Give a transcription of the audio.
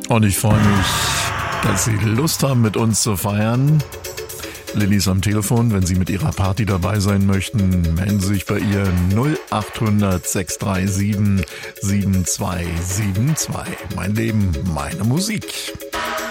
Und ich freue mich, dass Sie Lust haben, mit uns zu feiern. Lilly ist am Telefon. Wenn Sie mit Ihrer Party dabei sein möchten, melden Sie sich bei ihr 0800 637 7272. Mein Leben, meine Musik.